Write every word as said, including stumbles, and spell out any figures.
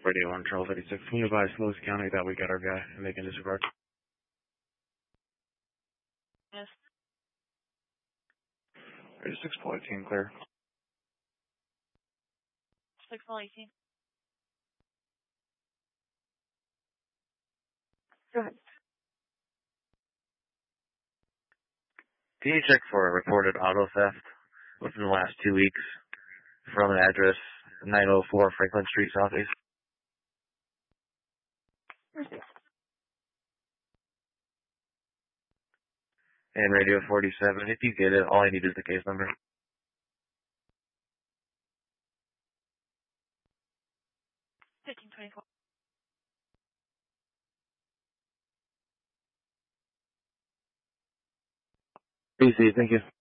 Radio one, Charles eighty-six. Can you advise Lewis County that we got our guy and they can disregard? Yes. eighty-six, pull eighteen, clear. six full eighteen. Go ahead. Can you check for a reported auto theft within the last two weeks from an address nine oh four Franklin Street Southeast? And Radio forty-seven, if you get it, all I need is the case number. fifteen twenty-four. B C, thank you.